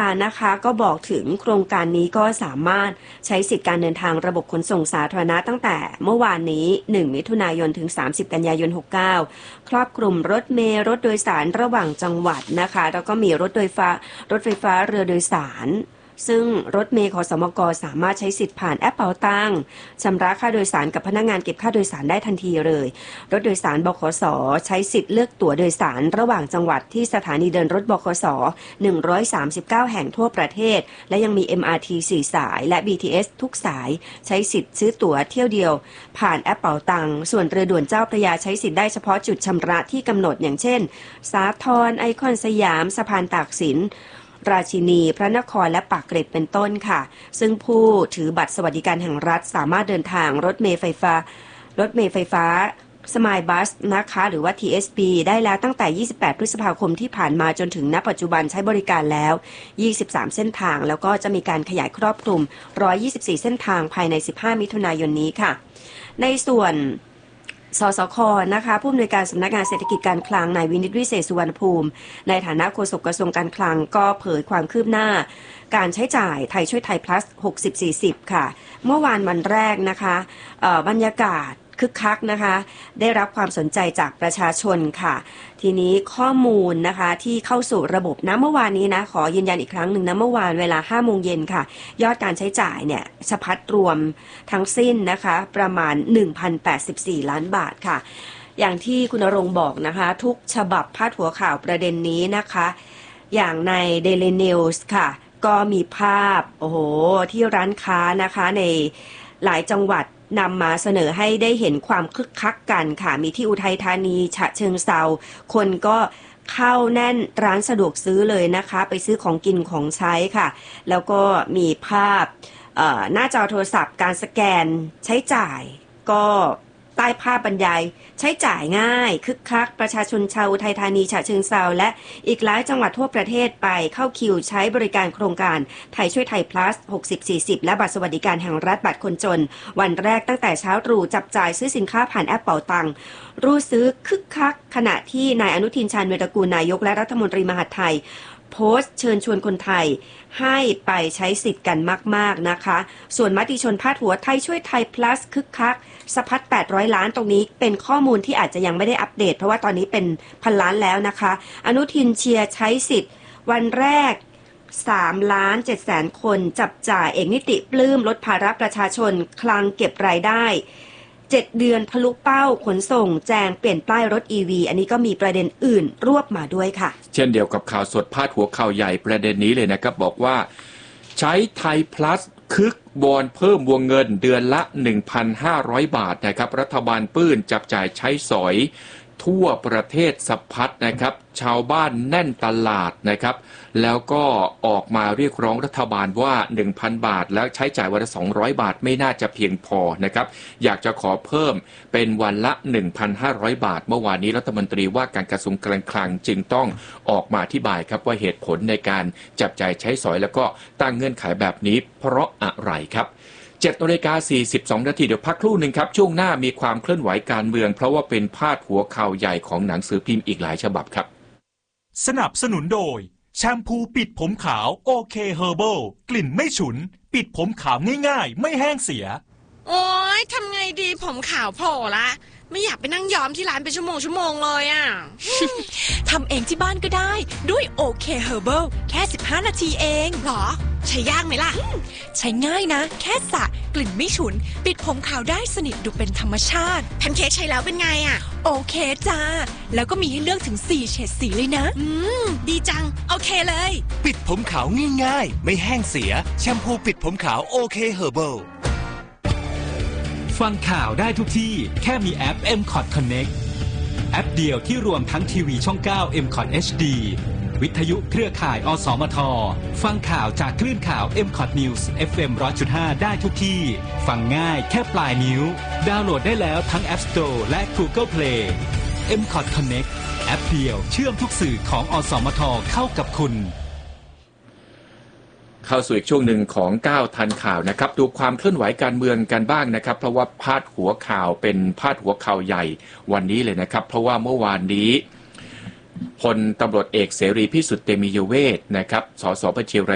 นะคะก็บอกถึงโครงการนี้ก็สามารถใช้สิทธิการเดินทางระบบขนส่งสาธารณะตั้งแต่เมื่อวานนี้1มิถุนายนถึง30กันยายน69ครอบคลุมรถเมล์รถโดยสารระหว่างจังหวัดนะคะแล้วก็มีรถไฟฟ้าเรือโดยสารซึ่งรถเมล์ขสมกสามารถใช้สิทธิ์ผ่านแอปเป๋าตังค์ชำระค่าโดยสารกับพนักงานเก็บค่าโดยสารได้ทันทีเลยรถโดยสารบขสใช้สิทธิ์เลือกตั๋วโดยสารระหว่างจังหวัดที่สถานีเดินรถบขส139แห่งทั่วประเทศและยังมี MRT 4 สายและ BTS ทุกสายใช้สิทธิ์ซื้อตั๋วเที่ยวเดียวผ่านแอปเป๋าตังค์ส่วนเรือด่วนเจ้าพระยาใช้สิทธิ์ได้เฉพาะจุดชำระที่กำหนดอย่างเช่นสาทรไอคอนสยามสะพานตากสินราชินีพระนครและปากเกร็ดเป็นต้นค่ะซึ่งผู้ถือบัตรสวัสดิการแห่งรัฐสามารถเดินทางรถเมล์ไฟฟ้าสมายบัสนะคะหรือว่า TSP ได้แล้วตั้งแต่28พฤษภาคมที่ผ่านมาจนถึงณปัจจุบันใช้บริการแล้ว23เส้นทางแล้วก็จะมีการขยายครอบคลุม124เส้นทางภายใน15มิถุนายนนี้ค่ะในส่วนสสค.นะคะผู้อำนวยการสำนักงานเศรษฐกิจการคลังนายวินิตวิเศษสุวรรณภูมิในฐานะโฆษกกระทรวงการคลังก็เผยความคืบหน้าการใช้จ่ายไทยช่วยไทย plus 60-40 ค่ะเมื่อวานวันแรกนะคะบรรยากาศคึกคักนะคะได้รับความสนใจจากประชาชนค่ะทีนี้ข้อมูลนะคะที่เข้าสู่ระบบนะเมื่อวานนี้นะขอยืนยันอีกครั้งหนึ่งนะเมื่อวานเวลา 5 โมงเย็นค่ะยอดการใช้จ่ายเนี่ยสะพัดรวมทั้งสิ้นนะคะประมาณ 1,084 ล้านบาทค่ะอย่างที่คุณณรงค์บอกนะคะทุกฉบับพาดหัวข่าวประเด็นนี้นะคะอย่างใน Daily News ค่ะก็มีภาพโอ้โหที่ร้านค้านะคะในหลายจังหวัดนำมาเสนอให้ได้เห็นความคึกคักกันค่ะมีที่อุทัยธานีฉะเชิงเทราคนก็เข้าแน่นร้านสะดวกซื้อเลยนะคะไปซื้อของกินของใช้ค่ะแล้วก็มีภาพหน้าจอโทรศัพท์การสแกนใช้จ่ายก็ใต้ภาพบรรยายใช้จ่ายง่ายคึกคักประชาชนชาวอุทัยธานีฉะเชิงเทราและอีกหลายจังหวัดทั่วประเทศไปเข้าคิวใช้บริการโครงการไทยช่วยไทย plus 60-40 และบัตรสวัสดิการแห่งรัฐบัตรคนจนวันแรกตั้งแต่เช้าตรู่จับจ่ายซื้อสินค้าผ่านแอปเป๋าตังค์รู้ซื้อคึกคักขณะที่นายอนุทินชาญวีรกูลนายกและรัฐมนตรีมหาดไทยโพสต์เชิญชวนคนไทยให้ไปใช้สิทธิ์กันมากๆนะคะส่วนมติชนพาดหัวไทยช่วยไทย plus คึกคักสะพัด800ล้านตรงนี้เป็นข้อมูลที่อาจจะยังไม่ได้อัปเดตเพราะว่าตอนนี้เป็นพันล้านแล้วนะคะอนุทินเชียร์ใช้สิทธิ์วันแรก3,700,000 คนจับจ่ายเอกนิติปลื้มลดภาระประชาชนคลังเก็บรายได้7 เดือนทะลุเป้าขนส่งแจงเปลี่ยนป้ายรถ EV อันนี้ก็มีประเด็นอื่นรวบมาด้วยค่ะเช่นเดียวกับข่าวสดพาดหัวข่าวใหญ่ประเด็นนี้เลยนะครับบอกว่าใช้ไทย plus คึกวอนเพิ่มวงเงินเดือนละ 1,500 บาทนะครับรัฐบาลปื้นจับจ่ายใช้สอยทั่วประเทศสะพัดนะครับชาวบ้านแน่นตลาดนะครับแล้วก็ออกมาเรียกร้องรัฐบาลว่า 1,000 บาทแล้วใช้จ่ายวันละ200 บาทไม่น่าจะเพียงพอนะครับอยากจะขอเพิ่มเป็นวันละ 1,500 บาทเมื่อวานนี้รัฐมนตรีว่าการกระทรวงการคลังจึงต้องออกมาอธิบายครับว่าเหตุผลในการจับจ่ายใช้สอยแล้วก็ตั้งเงื่อนไขแบบนี้เพราะอะไรครับ7:42 นาทีเดี๋ยวพักครู่หนึ่งครับช่วงหน้ามีความเคลื่อนไหวการเมืองเพราะว่าเป็นพาดหัวข่าวใหญ่ของหนังสือพิมพ์อีกหลายฉบับครับสนับสนุนโดยแชมพูปิดผมขาวโอเคเฮอร์เบิลกลิ่นไม่ฉุนปิดผมขาวง่ายๆไม่แห้งเสียโอ๊ยทำไงดีผมขาวโผล่ละไม่อยากไปนั่งย้อมที่ร้านเป็นชั่วโมงเลยอ่ะทำเองที่บ้านก็ได้ด้วยโอเคเฮอร์เบิลแค่15 นาทีเองหรอใช้ยากไหมล่ะใช้ง่ายนะแค่สระกลิ่นไม่ฉุนปิดผมขาวได้สนิทดูเป็นธรรมชาติแพนเค้กใช้แล้วเป็นไงอ่ะโอเคจ้าแล้วก็มีให้เลือกถึง4เฉดสีเลยนะดีจังโอเคเลยปิดผมขาวง่ายๆไม่แห้งเสียแชมพูปิดผมขาวโอเคเฮอร์เบิลฟังข่าวได้ทุกที่แค่มีแอป MCOT Connect แอปเดียวที่รวมทั้งทีวีช่อง 9 MCOT HD วิทยุเครือข่ายอสมทฟังข่าวจากคลื่นข่าว MCOT News FM 100.5 ได้ทุกที่ฟังง่ายแค่ปลายนิ้วดาวน์โหลดได้แล้วทั้ง App Store และ Google Play MCOT Connect แอปเดียวเชื่อมทุกสื่อของอสมทเข้ากับคุณเข้าสู่อีกช่วงหนึ่งของ9ทันข่าวนะครับดูความเคลื่อนไหวการเมืองกันบ้างนะครับเพราะว่าพาดหัวข่าวเป็นพาดหัวข่าวใหญ่วันนี้เลยนะครับเพราะว่าเมื่อวานนี้พลตำรวจเอกเสรีพิสุทธิ์เตมียเวทนะครับสสบัญชี